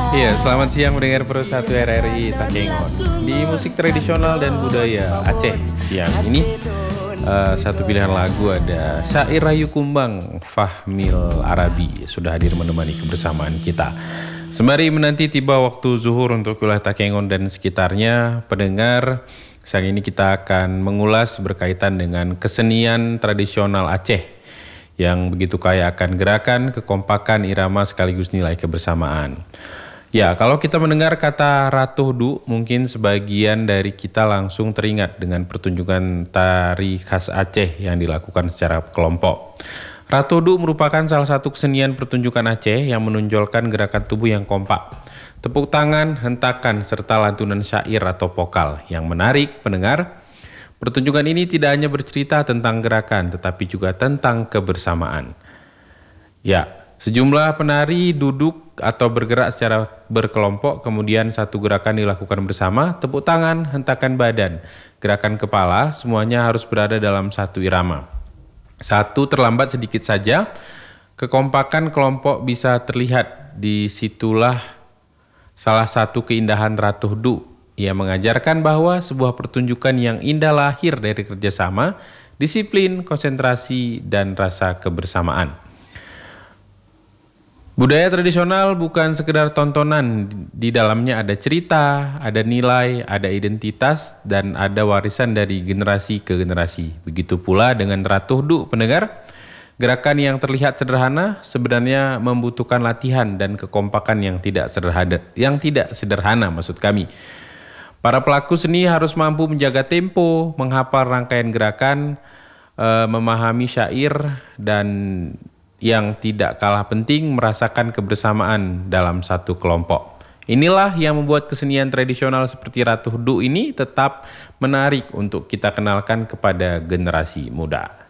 Iya, selamat siang mendengar Persatu RRI Takengon. Di musik tradisional dan budaya Aceh siang ini satu pilihan lagu ada Syair Rayu Kumbang Fahmil Arabi sudah hadir menemani kebersamaan kita. Sembari menanti tiba waktu zuhur untuk wilayah Takengon dan sekitarnya, pendengar, siang ini kita akan mengulas berkaitan dengan kesenian tradisional Aceh yang begitu kaya akan gerakan, kekompakan, irama sekaligus nilai kebersamaan. Ya, kalau kita mendengar kata Ratuh Du, mungkin sebagian dari kita langsung teringat dengan pertunjukan tari khas Aceh yang dilakukan secara kelompok. Ratuh Du merupakan salah satu kesenian pertunjukan Aceh yang menonjolkan gerakan tubuh yang kompak. Tepuk tangan, hentakan, serta lantunan syair atau vokal yang menarik pendengar. Pertunjukan ini tidak hanya bercerita tentang gerakan, tetapi juga tentang kebersamaan. Ya, sejumlah penari duduk atau bergerak secara berkelompok, kemudian satu gerakan dilakukan bersama, tepuk tangan, hentakan badan, gerakan kepala, semuanya harus berada dalam satu irama. Satu terlambat sedikit saja, kekompakan kelompok bisa terlihat. Disitulah salah satu keindahan Ratuh Du. Ia mengajarkan bahwa sebuah pertunjukan yang indah lahir dari kerjasama, disiplin, konsentrasi, dan rasa kebersamaan. Budaya tradisional bukan sekedar tontonan, di dalamnya ada cerita, ada nilai, ada identitas, dan ada warisan dari generasi ke generasi. Begitu pula dengan Ratuh Du, pendengar. Gerakan yang terlihat sederhana sebenarnya membutuhkan latihan dan kekompakan yang tidak sederhana maksud kami. Para pelaku seni harus mampu menjaga tempo, menghafal rangkaian gerakan, memahami syair, dan yang tidak kalah penting merasakan kebersamaan dalam satu kelompok. Inilah yang membuat kesenian tradisional seperti Ratuh Du ini tetap menarik untuk kita kenalkan kepada generasi muda.